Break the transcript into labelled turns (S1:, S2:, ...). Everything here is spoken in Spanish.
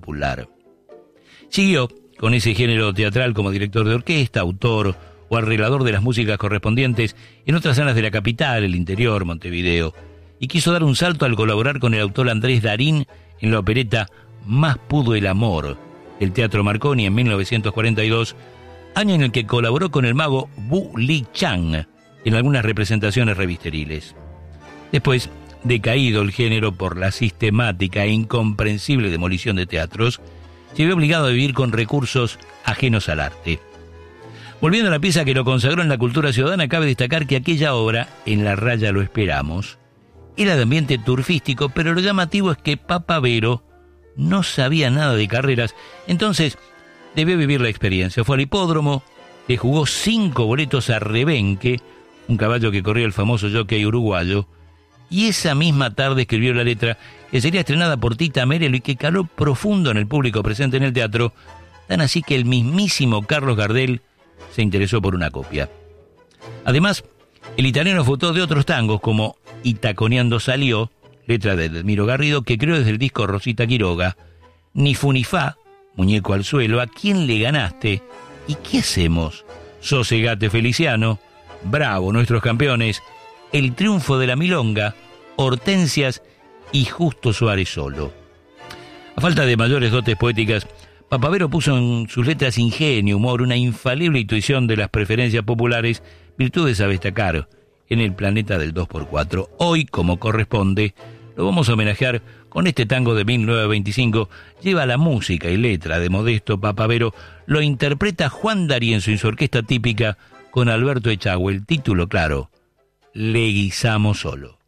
S1: popular. Siguió con ese género teatral como director de orquesta, autor o arreglador de las músicas correspondientes en otras zonas de la capital, el interior, Montevideo, y quiso dar un salto al colaborar con el autor Andrés Darín en la opereta Más pudo el amor, del Teatro Marconi en 1942, año en el que colaboró con el mago Bu Li Chang en algunas representaciones revisteriles. Después, decaído el género por la sistemática e incomprensible demolición de teatros, se vio obligado a vivir con recursos ajenos al arte. Volviendo a la pieza que lo consagró en la cultura ciudadana, cabe destacar que aquella obra, En la raya lo esperamos, era de ambiente turfístico, pero lo llamativo es que Papavero no sabía nada de carreras, entonces debió vivir la experiencia. Fue al hipódromo, le jugó 5 boletos a Rebenque, un caballo que corría el famoso jockey uruguayo, y esa misma tarde escribió la letra que sería estrenada por Tita Merelo y que caló profundo en el público presente en el teatro, tan así que el mismísimo Carlos Gardel se interesó por una copia. Además, el italiano fue autor de otros tangos como Itaconeando salió, letra de Edelmiro Garrido, que creó desde el disco Rosita Quiroga, Ni fu ni fa, Muñeco al suelo, ¿A quién le ganaste? ¿Y qué hacemos? Sosegate Feliciano, Bravo, nuestros campeones, El triunfo de la milonga, Hortensias y Justo Suárez solo. A falta de mayores dotes poéticas, Papavero puso en sus letras ingenio, humor, una infalible intuición de las preferencias populares, virtudes a destacar en el planeta del 2x4. Hoy, como corresponde, lo vamos a homenajear con este tango de 1925. Lleva la música y letra de Modesto Papavero, lo interpreta Juan D'Arienzo en su orquesta típica con Alberto Echagüe. El título, claro, Le guisamos solo.